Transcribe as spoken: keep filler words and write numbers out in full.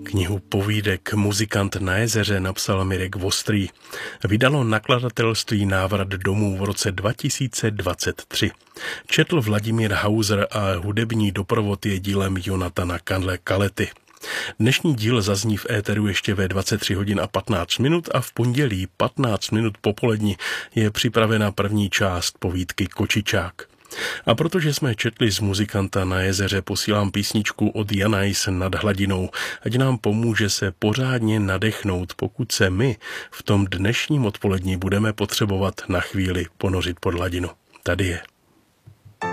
Knihu povídek Muzikant na jezeře napsal Mirek Vostrý. Vydalo nakladatelství Návrat domů v roce dva tisíce dvacet tři. Četl Vladimír Hauser a hudební doprovod je dílem Jonathana Kalety. Dnešní díl zazní v éteru ještě ve dvacet tři hodin a patnáct minut a v pondělí patnáct minut popolední je připravena první část povídky Kočičák. A protože jsme četli z Muzikanta na jezeře, posílám písničku od Janajs Nad hladinou, ať nám pomůže se pořádně nadechnout, pokud se my v tom dnešním odpolední budeme potřebovat na chvíli ponořit pod hladinu. Tady je.